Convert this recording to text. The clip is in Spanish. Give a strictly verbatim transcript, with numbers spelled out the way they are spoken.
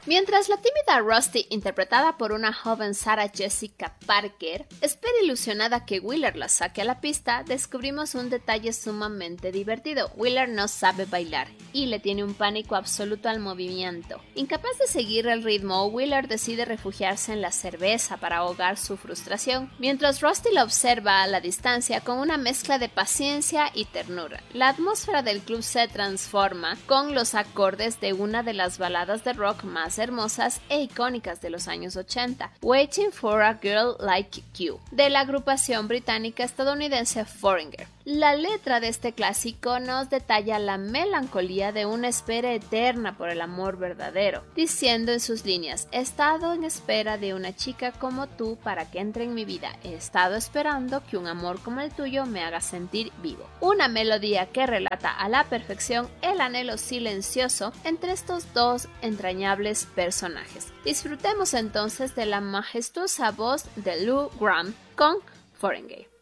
Mientras la tímida Rusty, interpretada por una joven Sarah Jessica Parker, espera ilusionada que Wheeler la saque a la pista, descubrimos un detalle sumamente divertido. Wheeler no sabe bailar y le tiene un pánico absoluto al movimiento. Incapaz de seguir el ritmo, Wheeler decide refugiarse en la cerveza para ahogar su frustración, mientras Rusty la observa a la distancia con una mezcla de paciencia y ternura. La atmósfera del club se transforma con los acordes de una de las baladas de rock más hermosas e icónicas de los años ochenta, Waiting for a Girl Like You, de la agrupación británica-estadounidense Foreigner. La letra de este clásico nos detalla la melancolía de una espera eterna por el amor verdadero, diciendo en sus líneas: he estado en espera de una chica como tú para que entre en mi vida, he estado esperando que un amor como el tuyo me haga sentir vivo. Una melodía que relata a la perfección el anhelo silencioso entre estos dos entrañables personajes. Disfrutemos entonces de la majestuosa voz de Lou Gramm con Foreigner.